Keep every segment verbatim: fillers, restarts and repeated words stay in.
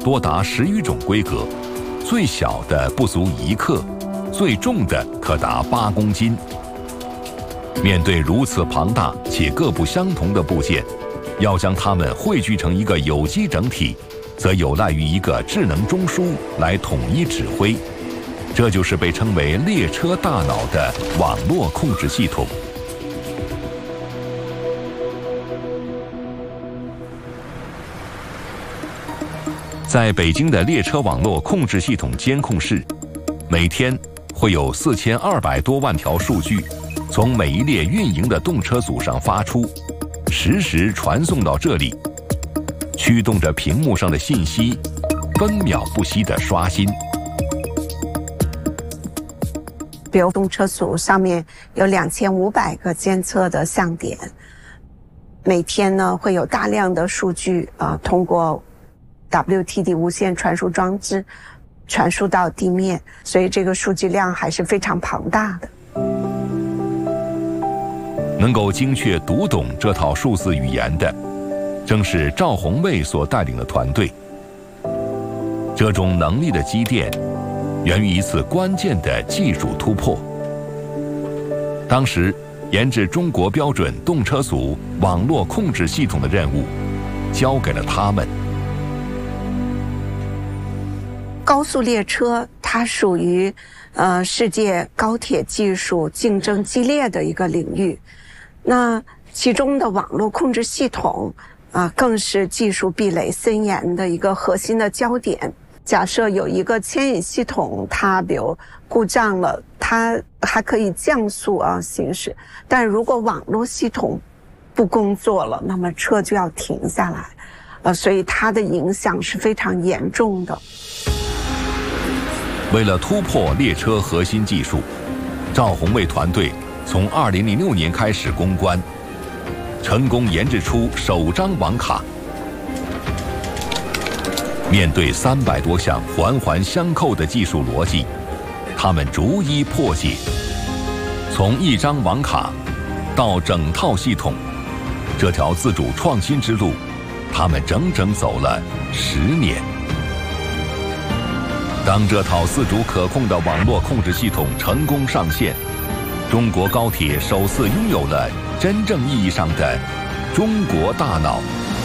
多达十余种规格，最小的不足一克，最重的可达八公斤。面对如此庞大且各不相同的部件，要将它们汇聚成一个有机整体，则有赖于一个智能中枢来统一指挥。这就是被称为列车大脑的网络控制系统。在北京的列车网络控制系统监控室，每天会有四千二百多万条数据从每一列运营的动车组上发出，实时传送到这里，驱动着屏幕上的信息，分秒不息地刷新。 比如动车组上面有两千五百个监测的相点，每天呢会有大量的数据啊、呃，通过 W T D 无线传输装置传输到地面，所以这个数据量还是非常庞大的。 能够精确读懂这套数字语言的，正是赵宏卫所带领的团队。这种能力的积淀，源于一次关键的技术突破。当时，研制中国标准动车组网络控制系统的任务，交给了他们。 高速列车它属于呃世界高铁技术竞争激烈的一个领域，那其中的网络控制系统啊、呃、更是技术壁垒森严的一个核心的焦点。假设有一个牵引系统它比如故障了，它还可以降速啊行驶，但如果网络系统不工作了，那么车就要停下来，呃，所以它的影响是非常严重的。 为了突破列车核心技术，赵宏卫团队从二零零六年开始攻关，成功研制出首张网卡。面对三百多项环环相扣的技术逻辑，他们逐一破解，从一张网卡到整套系统，这条自主创新之路，他们整整走了十年。当这套自主可控的网络控制系统成功上线，中国高铁首次拥有了真正意义上的中国大脑。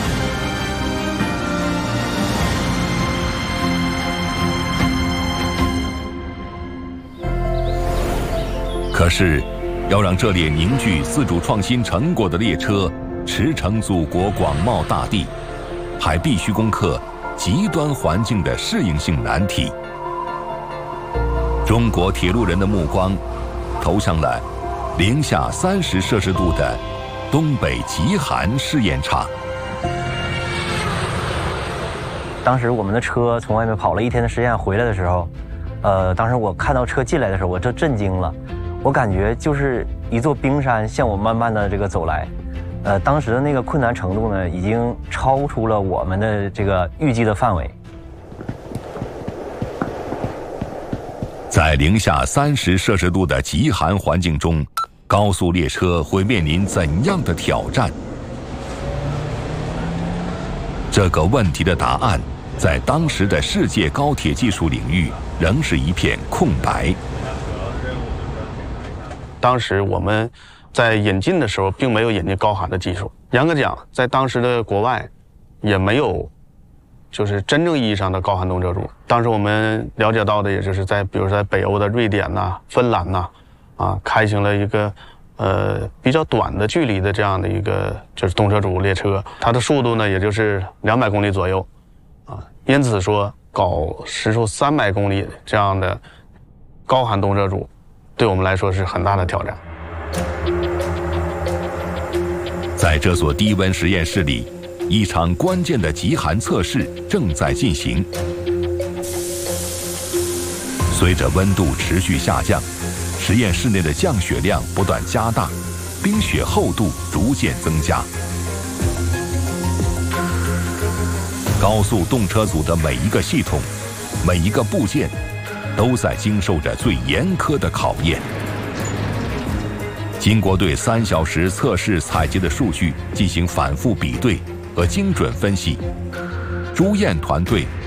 可是，要让这列凝聚自主创新成果的列车驰骋祖国广袤大地，还必须攻克极端环境的适应性难题。中国铁路人的目光投向了零下三十摄氏度的东北极寒试验场。 当时我们的车从外面跑了一天的实验回来的时候，呃，当时我看到车进来的时候，我就震惊了，我感觉就是一座冰山向我慢慢的这个走来。呃，当时的那个困难程度呢，已经超出了我们的这个预计的范围。 在零下三十摄氏度的极寒环境中，高速列车会面临怎样的挑战？这个问题的答案，在当时的世界高铁技术领域仍是一片空白。 当时我们在引进的时候，并没有引进高寒的技术。严格讲，在当时的国外，也没有就是真正意义上的高寒动车组。当时我们了解到的，也就是在比如在北欧的瑞典呐、啊、芬兰呐，啊，开行了一个呃比较短的距离的这样的一个就是动车组列车，它的速度呢，也就是两百公里左右，啊，因此说搞时速三百公里这样的高寒动车组，对我们来说是很大的挑战。 在这所低温实验室里，一场关键的极寒测试正在进行。随着温度持续下降，实验室内的降雪量不断加大，冰雪厚度逐渐增加。高速动车组的每一个系统、每一个部件，都在经受着最严苛的考验。经过对三小时测试采集的数据进行反复比对和精准分析，朱燕团队